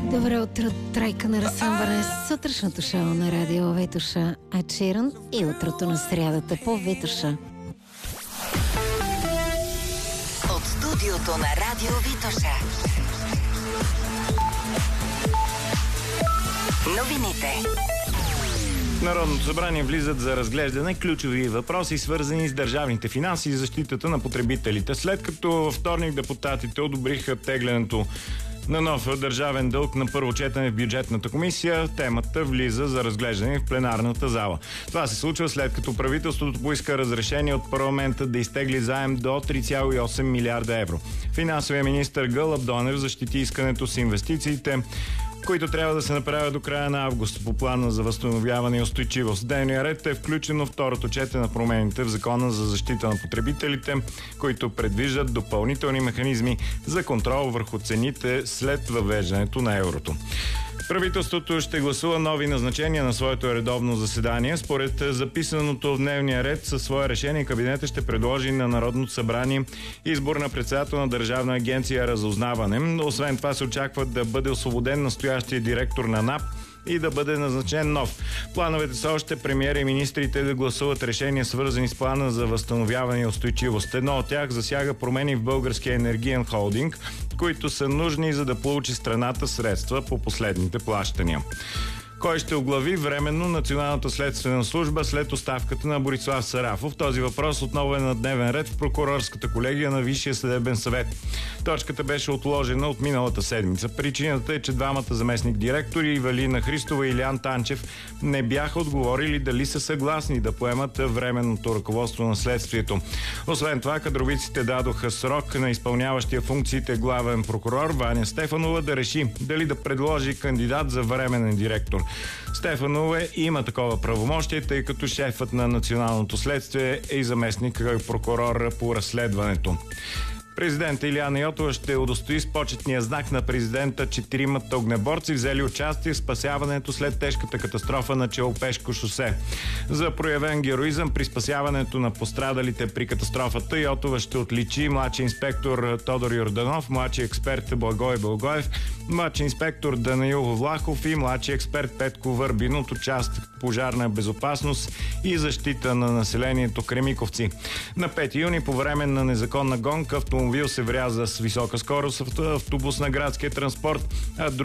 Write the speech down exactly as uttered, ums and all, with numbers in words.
Добро утро, тройка на разсъмване. Сутрешното шоу на радио Витоша Ачиран и утрото на срядата по Витоша. От студиото на радио Витоша. Новините. Народното събрание влизат за разглеждане ключови въпроси, свързани с държавните финанси и защитата на потребителите. След като във вторник депутатите одобриха теглянето на нов държавен дълг на първо четене в бюджетната комисия, темата влиза за разглеждане в пленарната зала. Това се случва след като правителството поиска разрешение от парламента да изтегли заем до три цяло и осем милиарда евро. Финансовия министър Гълъб Донев защити искането с инвестициите, които трябва да се направят до края на август по плана за възстановяване и устойчивост. В дневния ред е включено второто четене на промените в Закона за защита на потребителите, които предвиждат допълнителни механизми за контрол върху цените след въвеждането на еврото. Правителството ще гласува нови назначения на своето редовно заседание. Според записаното в дневния ред, със свое решение кабинетът ще предложи на Народното събрание избор на председател на Държавна агенция Разузнаване. Освен това се очаква да бъде освободен настоящия директор на НАП и да бъде назначен нов. Плановете са още премиера и министрите да гласуват решения, свързани с плана за възстановяване и устойчивост. Едно от тях засяга промени в Българския енергиен холдинг, които са нужни, за да получи страната средства по последните плащания. Кой ще оглави временно Националната следствена служба след оставката на Борислав Сарафов? Този въпрос отново е на дневен ред в прокурорската колегия на Висшия съдебен съвет. Точката беше отложена от миналата седмица. Причината е, че двамата заместник-директори, Ивелина Христова и Илиян Танчев, не бяха отговорили дали са съгласни да поемат временното ръководство на следствието. Освен това, кадровиците дадоха срок на изпълняващия функциите главен прокурор Ваня Стефанова да реши дали да предложи кандидат за временен директор. Стефанова има такова правомощие, тъй като шефът на Националното следствие е и заместник прокурор по разследването. Президент Илияна Йотова ще удостои с почетния знак на президента четиримата огнеборци, взели участие в спасяването след тежката катастрофа на Челопешко шосе. За проявен героизъм при спасяването на пострадалите при катастрофата Йотова ще отличи младши инспектор Тодор Йорданов, младши експерт Благой Бългоев, младши инспектор Данаил Влахов и младши експерт Петко Върбин от участък пожарна безопасност и защита на населението Кремиковци. На пети юни по време на незаконна гонка автомобил се вряза с висока скорост в автобус на градския транспорт, а